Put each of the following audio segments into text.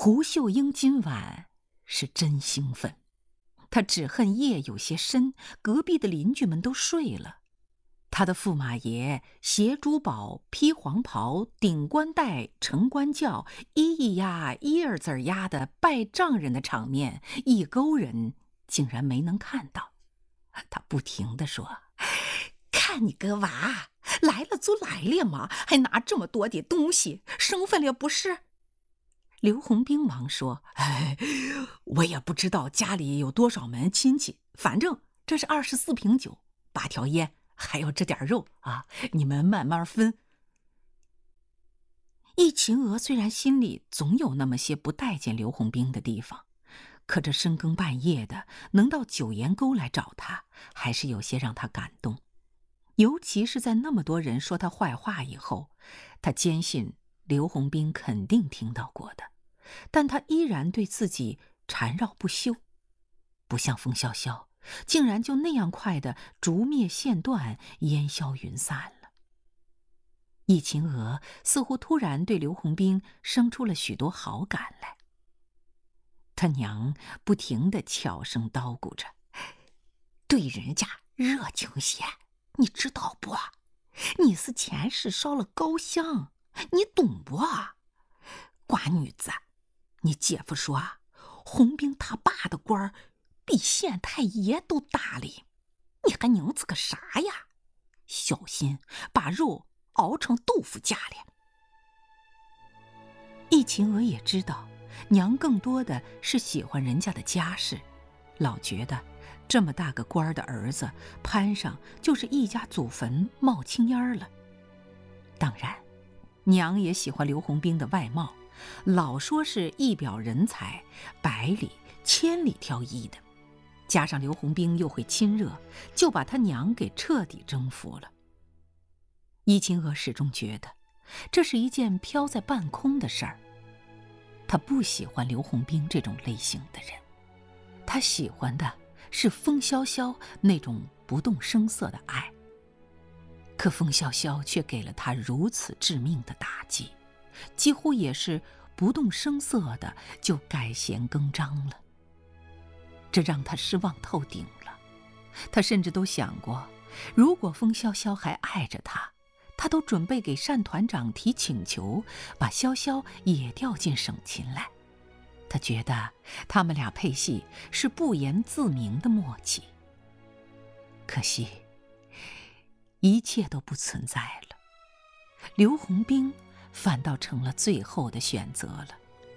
胡秀英今晚是真兴奋，她只恨夜有些深，隔壁的邻居们都睡了。他的驸马爷携珠宝、披黄袍、顶冠带、乘冠轿，咿呀一二字压的拜丈人的场面，一勾人竟然没能看到。他不停地说：“看你个娃，来了就来了嘛，还拿这么多的东西，生分了不是？”刘洪兵忙说：“我也不知道家里有多少门亲戚，反正这是24瓶酒，8条烟，还有这点肉啊，你们慢慢分。”易秦娥虽然心里总有那么些不待见刘洪兵的地方，可这深更半夜的能到九岩沟来找他，还是有些让他感动。尤其是在那么多人说他坏话以后，他坚信刘洪兵肯定听到过的，但他依然对自己缠绕不休，不像风萧萧，竟然就那样快的烛灭线断，烟消云散了。易秦娥似乎突然对刘洪兵生出了许多好感来。他娘不停地悄声叨咕着：“对人家热情些，你知道不？你是前世烧了高香，你懂不？瓜女子，你姐夫说，洪兵他爸的官儿比县太爷都大哩，你还拧子个啥呀？小心把肉熬成豆腐架哩。”易秦娥也知道，娘更多的是喜欢人家的家世，老觉得这么大个官儿的儿子攀上就是一家祖坟冒青烟了。当然，娘也喜欢刘洪兵的外貌，老说是一表人才，百里千里挑一的，加上刘洪兵又会亲热，就把他娘给彻底征服了。易秦娥始终觉得这是一件飘在半空的事儿。她不喜欢刘洪兵这种类型的人，她喜欢的是风萧萧那种不动声色的爱。可风萧萧却给了她如此致命的打击，几乎也是不动声色的就改弦更张了。这让她失望透顶了。她甚至都想过，如果风萧萧还爱着她，他都准备给单团长提请求，把萧萧也调进省勤来。他觉得他们俩配戏是不言自明的默契。可惜，一切都不存在了。刘洪兵反倒成了最后的选择了。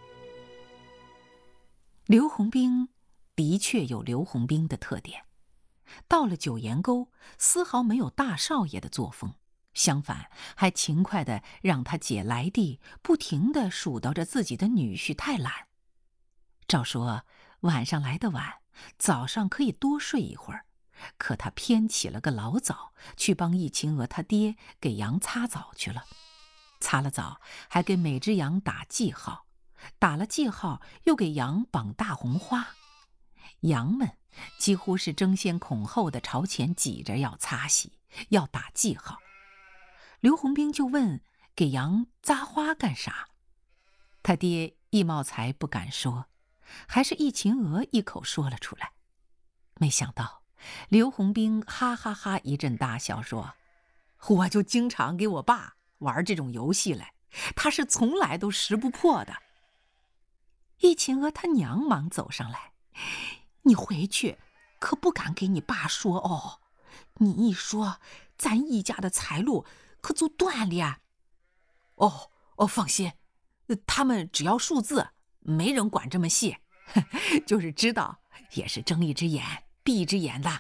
刘洪兵的确有刘洪兵的特点，到了九岩沟，丝毫没有大少爷的作风。相反，还勤快地让他姐来地，不停地数叨着自己的女婿太懒。照说晚上来得晚，早上可以多睡一会儿，可他偏起了个老早，去帮易秦娥他爹给羊擦澡去了。擦了澡，还给每只羊打记号，打了记号又给羊绑大红花。羊们几乎是争先恐后的朝前挤着要擦洗，要打记号。刘洪兵就问给羊扎花干啥，他爹易茂才不敢说，还是易秦娥一口说了出来。没想到刘洪兵哈哈哈一阵大笑，说：“我就经常给我爸玩这种游戏来，他是从来都识不破的。”易秦娥他娘忙走上来：“你回去可不敢给你爸说哦，你一说，咱易家的财路可就断了。”“哦，放心，他们只要数字，没人管这么细，就是知道也是睁一只眼闭一只眼的。”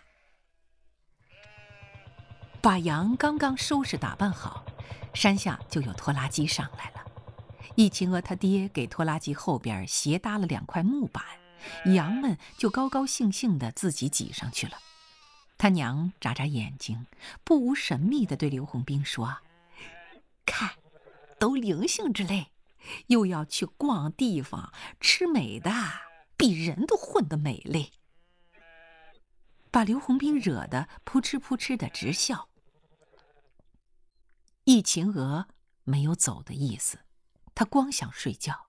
把羊刚刚收拾打扮好，山下就有拖拉机上来了。易秦娥他爹给拖拉机后边斜搭了2块木板，羊们就高高兴兴地自己挤上去了。他娘眨眨眼睛，不无神秘地对刘洪兵说：“看，都灵性之类，又要去逛地方，吃美的，比人都混得美嘞。”把刘洪兵惹得扑哧扑哧的直笑。易秦娥没有走的意思，她光想睡觉，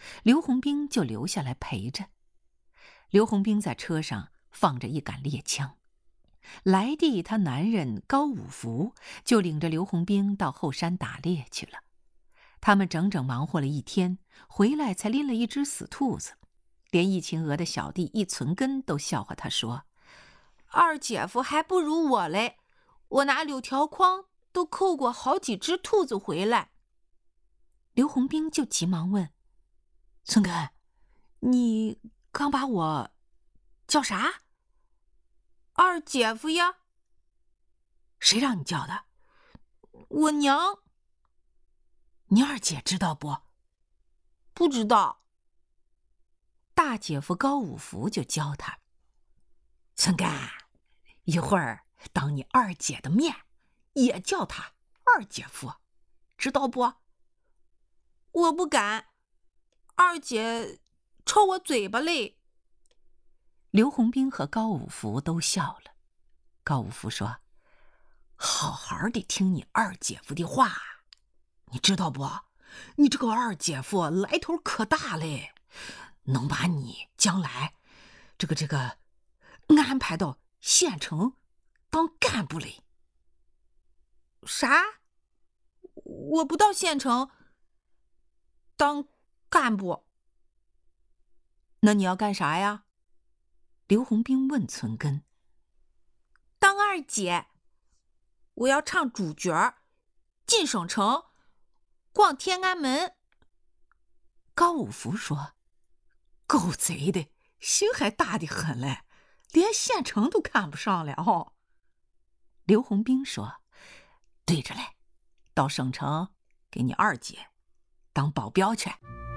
刘洪兵就留下来陪着。刘洪兵在车上放着一杆猎枪，来地他男人高五福就领着刘洪兵到后山打猎去了。他们整整忙活了一天，回来才拎了一只死兔子，连易秦娥的小弟易存根都笑话他说：“ 二姐夫还不如我嘞，我拿柳条筐都扣过好几只兔子回来。” 刘洪兵就急忙问：“存根，你刚把我叫啥？”“ 二姐夫呀。”“ 谁让你叫的？”“ 我娘。”“ 你二姐知道不？”“ 不知道。” 大姐夫高五福就教他：“存根，一会儿当你二姐的面，也叫他二姐夫，知道不？”“ 我不敢，二姐抽我嘴巴嘞。” 刘洪兵和高五福都笑了。高五福说：“好好的听你二姐夫的话，你知道不？你这个二姐夫来头可大嘞，能把你将来这个安排到县城当干部嘞。”“ 啥？我不到县城当干部？”“ 那你要干啥呀？”刘洪兵问存根。 “当二姐，我要唱主角，进省城，逛天安门。” 高五福说：“狗贼的，心还大得很嘞，连县城都看不上了哦。”刘洪兵说：“对着嘞，到省城给你二姐当保镖去。”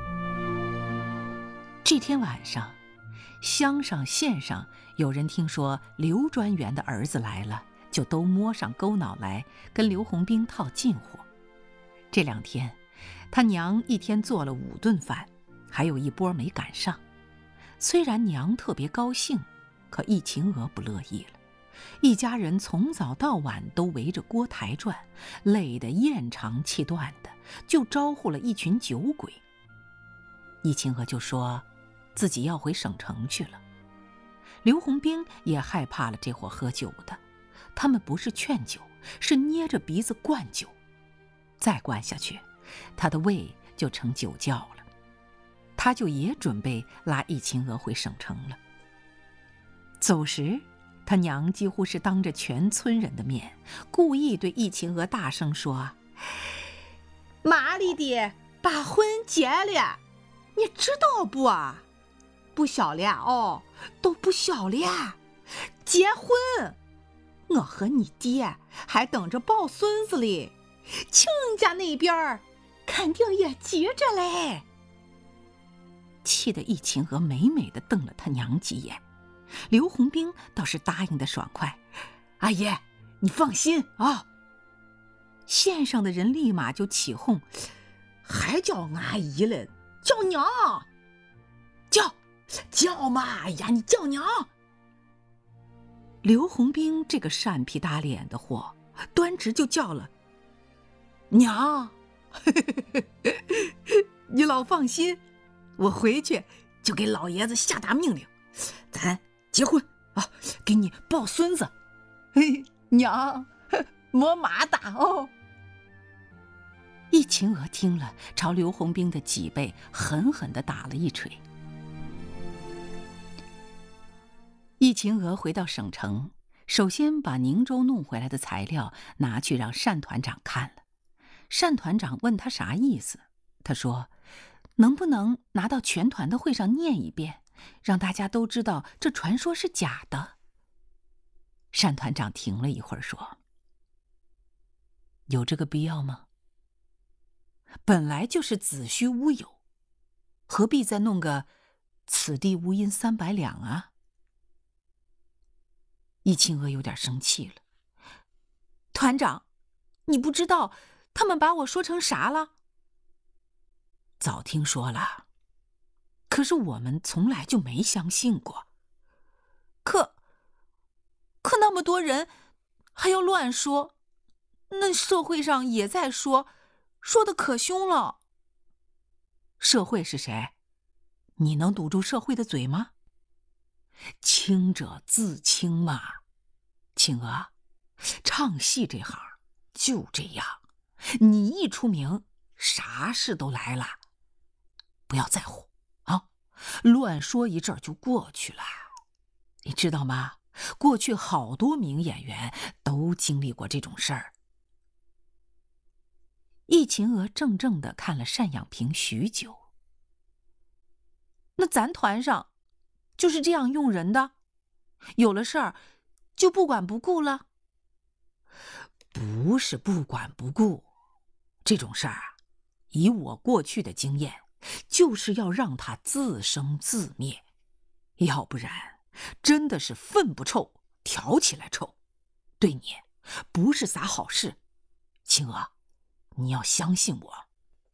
这天晚上，乡上县上有人听说刘专员的儿子来了，就都摸上钩脑来跟刘洪兵套近乎。这2天，他娘一天做了5顿饭，还有一波没赶上。虽然娘特别高兴，可易秦娥不乐意了。一家人从早到晚都围着锅台转，累得咽长气断的，就招呼了一群酒鬼。易秦娥就说自己要回省城去了。刘洪兵也害怕了这伙喝酒的，他们不是劝酒，是捏着鼻子灌酒，再灌下去，他的胃就成酒窖了。他就也准备拉易秦娥回省城了。走时，他娘几乎是当着全村人的面，故意对易秦娥大声说：“ 妈哩的，把婚结了，你知道不啊？不小了哦，都不小了，结婚，我和你爹还等着抱孙子哩，亲家那边肯定也急着嘞。” 气得易秦娥美美地瞪了他娘几眼。刘洪兵倒是答应得爽快：“阿姨，你放心啊。”县上的人立马就起哄：“还叫阿姨了，叫娘，叫嘛！哎呀，你叫娘！”刘洪兵这个善皮打脸的货，端直就叫了：“娘，你老放心，我回去就给老爷子下达命令，咱结婚啊，给你抱孙子。嘿，娘，么马打哦。”易秦娥听了，朝刘洪兵的脊背狠狠地打了一锤。易秦娥回到省城，首先把宁州弄回来的材料拿去让单团长看了。单团长问他啥意思，他说：“能不能拿到全团的会上念一遍，让大家都知道这传说是假的？”单团长停了一会儿说：“有这个必要吗？本来就是子虚乌有，何必再弄个此地无银300两啊？”易秦娥有点生气了：“ 团长，你不知道他们把我说成啥了？”“ 早听说了，可是我们从来就没相信过。” 可那么多人还要乱说，那社会上也在说，说的可凶了。”“ 社会是谁？ 你能堵住社会的嘴吗？清者自清嘛。青娥，唱戏这行就这样，你一出名，啥事都来了。不要在乎啊，乱说一阵就过去了。你知道吗？过去好多名演员都经历过这种事儿。易秦娥怔怔地看了单养平许久。那咱团上就是这样用人的，有了事儿就不管不顾了？不是不管不顾，这种事儿啊，以我过去的经验，就是要让它自生自灭，要不然真的是粪不臭挑起来臭，对你不是啥好事。青娥，你要相信我。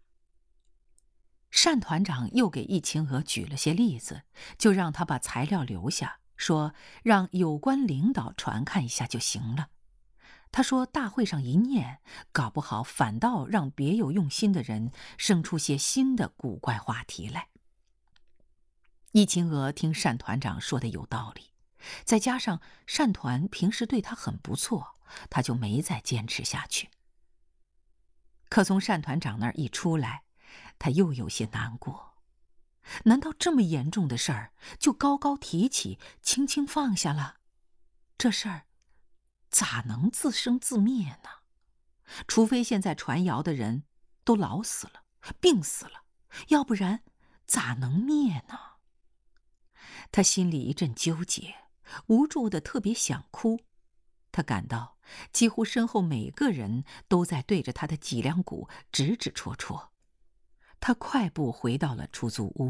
单团长又给易秦娥举了些例子，就让他把材料留下，说让有关领导传看一下就行了。他说大会上一念，搞不好反倒让别有用心的人生出些新的古怪话题来。易秦娥听单团长说的有道理，再加上单团平时对他很不错，他就没再坚持下去。可从单团长那儿一出来，他又有些难过。难道这么严重的事儿就高高提起，轻轻放下了？这事儿咋能自生自灭呢？除非现在传谣的人都老死了，病死了，要不然咋能灭呢？他心里一阵纠结，无助的特别想哭。他感到几乎身后每个人都在对着他的脊梁骨指指戳戳。他快步回到了出租屋。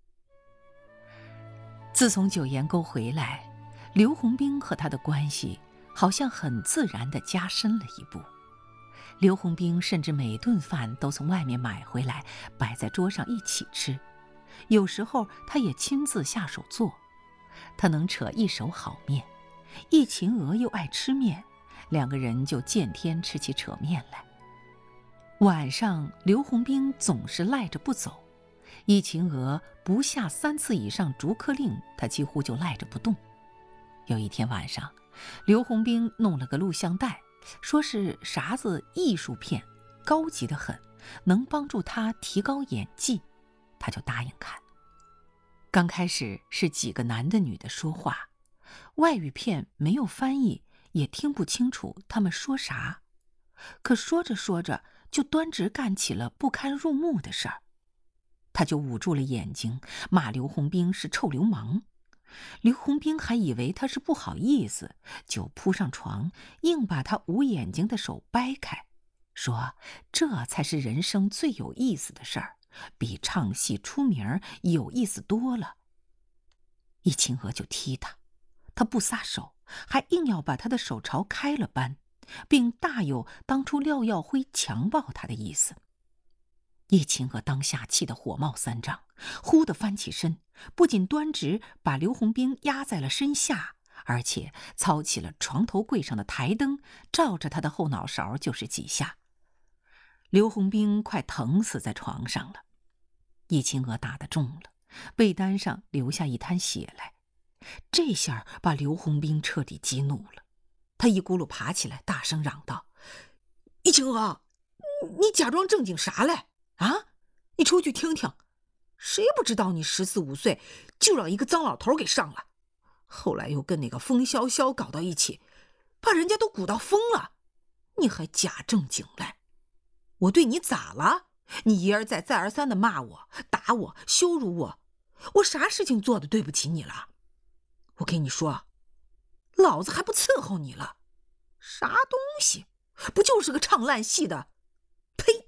自从九岩沟回来，刘洪兵和他的关系好像很自然地加深了一步。刘洪兵甚至每顿饭都从外面买回来，摆在桌上一起吃。有时候他也亲自下手做，他能扯一手好面。易秦娥又爱吃面，两个人就见天吃起扯面来。晚上刘洪兵总是赖着不走，易秦娥不下3次以上逐客令，他几乎就赖着不动。有一天晚上，刘洪兵弄了个录像带，说是啥子艺术片，高级得很，能帮助他提高演技，他就答应看。刚开始是几个男的女的说话，外语片没有翻译，也听不清楚他们说啥，可说着说着就端直干起了不堪入目的事儿。他就捂住了眼睛，骂刘洪兵是臭流氓。刘洪兵还以为他是不好意思，就扑上床，硬把他捂眼睛的手掰开，说这才是人生最有意思的事儿，比唱戏出名有意思多了。易秦娥就踢他，他不撒手，还硬要把他的手朝开了扳，并大有当初廖耀辉强暴他的意思。易秦娥当下气得火冒三丈，忽地翻起身，不仅端直把刘洪兵压在了身下，而且操起了床头柜上的台灯，照着他的后脑勺就是几下。刘洪兵快疼死在床上了。易秦娥打得重了，被单上流下一滩血来。这下把刘洪兵彻底激怒了，他一咕噜爬起来，大声嚷道：“易秦娥，你假装正经啥嘞？啊，你出去听听，谁不知道你14、15岁就让一个脏老头给上了，后来又跟那个风潇潇搞到一起，把人家都鼓到疯了，你还假正经嘞？我对你咋了？你一而再再而三的骂我、打我、羞辱我，我啥事情做的对不起你了？我跟你说，老子还不伺候你了，啥东西，不就是个唱烂戏的？呸！”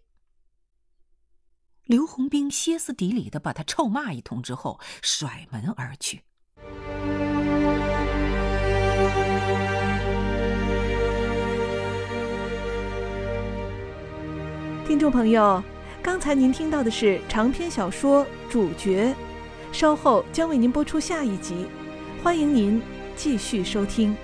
刘洪兵歇斯底里地把他臭骂一通之后，甩门而去。 听众朋友，刚才您听到的是长篇小说《主角》，稍后将为您播出下一集，欢迎您继续收听。